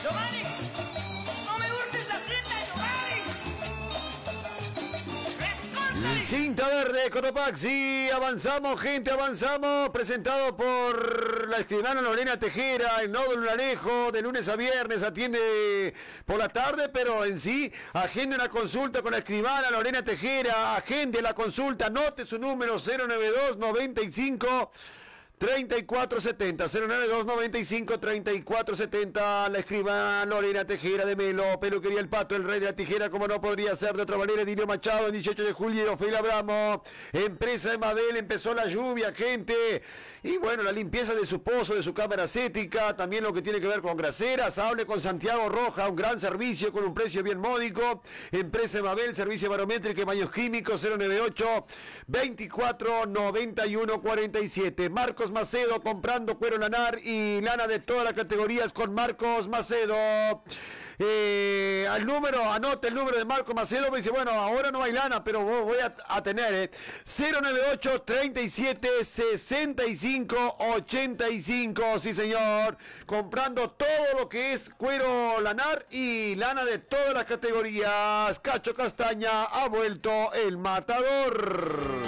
Giovanni, no me hurtes la cinta, Giovanni. Cinta verde, Cotopaxi. Avanzamos, gente, avanzamos. Presentado por la escribana Lorena Tejera, el nódulo Lunarejo, de lunes a viernes. Atiende por la tarde, pero en sí, agende una consulta con la escribana Lorena Tejera. Agende la consulta, anote su número 092 95 3470, 092 95 3470. La escriba Lorena Tejera de Melo, peluquería El Pato, el rey de la tijera, como no podría ser de otra manera. Edilio Machado, el 18 de julio, Felipe Abramo, empresa de Mabel. Empezó la lluvia, gente, y bueno, la limpieza de su pozo, de su cámara acética, también lo que tiene que ver con graseras. Hable con Santiago Roja, un gran servicio con un precio bien módico. Empresa de Mabel, servicio barométrico y baños químicos, 098 24 91 47. Marcos Macedo, comprando cuero lanar y lana de todas las categorías con Marcos Macedo. Al número, anote el número de Marcos Macedo. Me dice, bueno, ahora no hay lana, pero voy a tener 098 37 65 85. Sí, señor, comprando todo lo que es cuero lanar y lana de todas las categorías. Cacho Castaña, ha vuelto el matador.